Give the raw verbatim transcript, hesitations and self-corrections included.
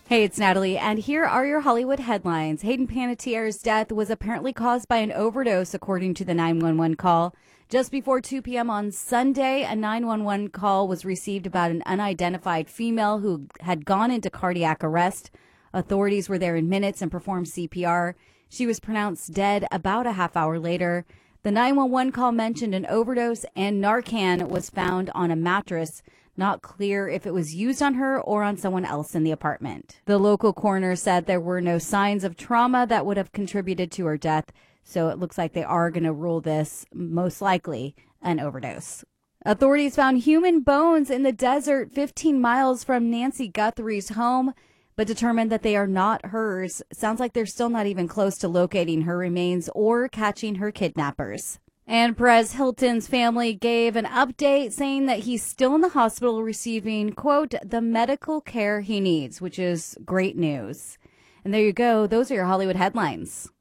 Hey, it's Natalie, and here are your Hollywood headlines. Hayden Panettiere's death was apparently caused by an overdose, according to the nine one one call. Just before two p.m. on Sunday, a nine one one call was received about an unidentified female who had gone into cardiac arrest. Authorities were there in minutes and performed C P R. She was pronounced dead about a half hour later. The nine one one call mentioned an overdose, and Narcan was found on a mattress. Not clear if it was used on her or on someone else in the apartment. The local coroner said there were no signs of trauma that would have contributed to her death, so it looks like they are going to rule this most likely an overdose. Authorities found human bones in the desert fifteen miles from Nancy Guthrie's home, but determined that they are not hers. Sounds like they're still not even close to locating her remains or catching her kidnappers. And Perez Hilton's family gave an update saying that he's still in the hospital receiving, quote, the medical care he needs, which is great news. And there you go. Those are your Hollywood headlines.